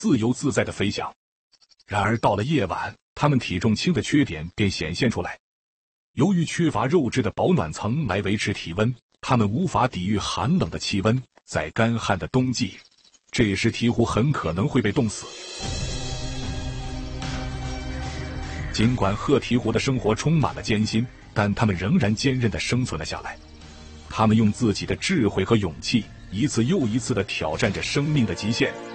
自由自在地飞翔。然而到了夜晚，它们体重轻的缺点便显现出来。由于缺乏肉质的保暖层来维持体温，它们无法抵御寒冷的气温，在干旱的冬季，这时鹈鹕很可能会被冻死。尽管褐鹈鹕的生活充满了艰辛，但它们仍然坚韧地生存了下来。它们用自己的智慧和勇气，一次又一次地挑战着生命的极限。